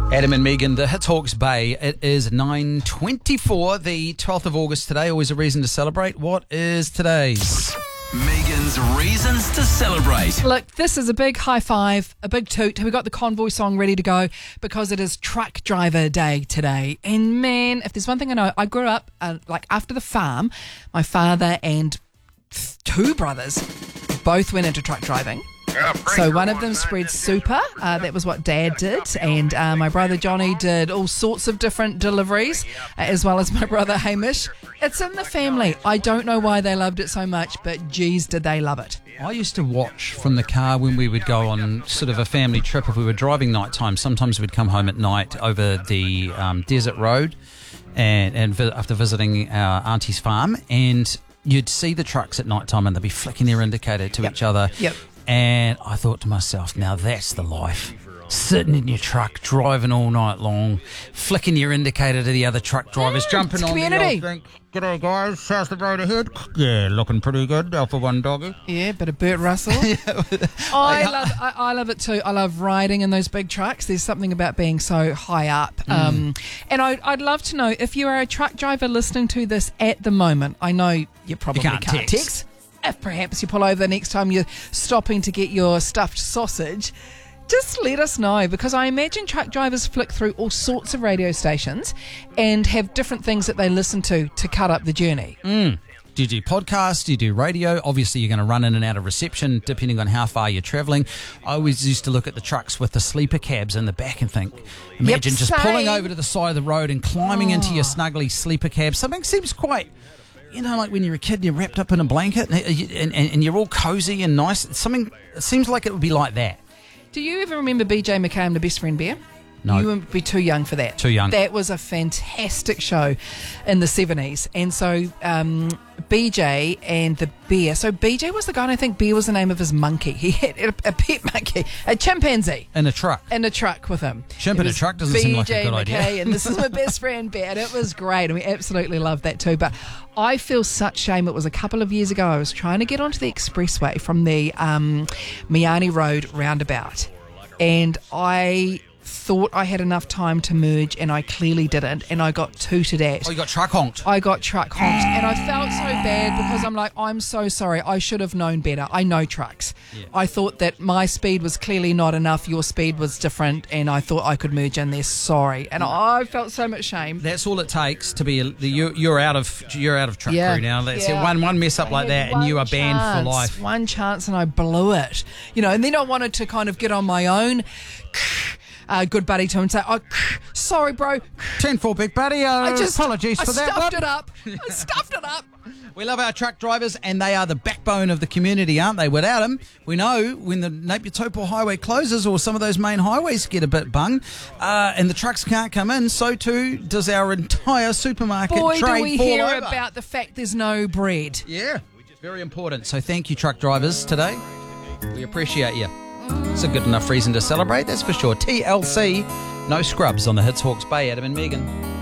Adam and Megan, the Hits Hawke's Bay. It is 9:24, the 12th of August today. Always a reason to celebrate. What is today's? Megan's reasons to celebrate. Look, this is a big high five, a big toot. We got the Convoy song ready to go because it is Truck Driver Day today. And man, if there's one thing I know, I grew up after the farm. My father and two brothers both went into truck driving. So one of them spread super. That was what Dad did. And my brother Johnny did all sorts of different deliveries, as well as my brother Hamish. It's in the family. I don't know why they loved it so much, but geez, did they love it. I used to watch from the car when we would go on sort of a family trip. If we were driving nighttime, sometimes we'd come home at night over the desert road and after visiting our auntie's farm, and you'd see the trucks at nighttime and they'd be flicking their indicator to each other. Yep. And I thought to myself, now that's the life. Sitting in your truck, driving all night long, flicking your indicator to the other truck drivers, jumping on community. the old thing. G'day guys, how's the road ahead? Yeah, looking pretty good. Alpha one doggy. Yeah, bit of Burt Russell. I love it too. I love riding in those big trucks. There's something about being so high up. And I'd love to know if you are a truck driver listening to this at the moment. I know you probably can't text. If perhaps you pull over the next time you're stopping to get your stuffed sausage, just let us know, because I imagine truck drivers flick through all sorts of radio stations and have different things that they listen to cut up the journey. Do you do podcasts? Do you do radio? Obviously, you're going to run in and out of reception depending on how far you're travelling. I always used to look at the trucks with the sleeper cabs in the back and think, imagine just pulling over to the side of the road and climbing into your snuggly sleeper cab. Something seems quite... You know, like when you're a kid and you're wrapped up in a blanket and you're all cozy and nice. It seems like it would be like that. Do you ever remember BJ McKay and the Best Friend Bear? No. You would be too young for that. Too young. That was a fantastic show in the 70s. And so BJ and the bear. So BJ was the guy, and I think Bear was the name of his monkey. He had a pet monkey, a chimpanzee. In a truck. In a truck with him. Chimp in a truck doesn't seem like a good idea. BJ McKay, and this is my best friend Bear. And it was great. And we absolutely loved that too. But I feel such shame. It was a couple of years ago. I was trying to get onto the expressway from the Miani Road roundabout. And I thought I had enough time to merge, and I clearly didn't, and I got tooted at. Oh, you got truck honked. I got truck honked, and I felt so bad because I'm like, I'm so sorry. I should have known better. I know trucks. Yeah. I thought that my speed was clearly not enough. Your speed was different, and I thought I could merge in there. Sorry, and I felt so much shame. That's all it takes to be. You're out of truck crew now. That's it. One mess up like that, and you are banned for life. One chance, and I blew it. You know, and then I wanted to kind of get on my own. Good buddy to him and say, oh, sorry, bro. 10-4, big buddy. Apologies for that. I stuffed it up. We love our truck drivers, and they are the backbone of the community, aren't they? Without them, we know when the Napier Taupo Highway closes or some of those main highways get a bit bung and the trucks can't come in, so too does our entire supermarket trade fall over. Boy, do we hear about the fact there's no bread. Yeah, very important. So thank you, truck drivers, today. We appreciate you. It's a good enough reason to celebrate, that's for sure. TLC, no scrubs on the Hits Hawke's Bay, Adam and Megan.